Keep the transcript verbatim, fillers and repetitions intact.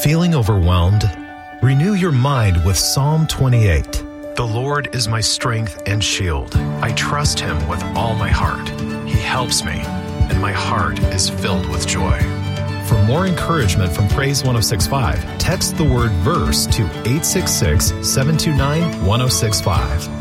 Feeling overwhelmed? Renew your mind with Psalm twenty-eight. The Lord is my strength and shield. I trust him with all my heart. He helps me, and my heart is filled with joy. For more encouragement from Praise one oh six point five, text the word VERSE to eight six six, seven two nine, one oh six five.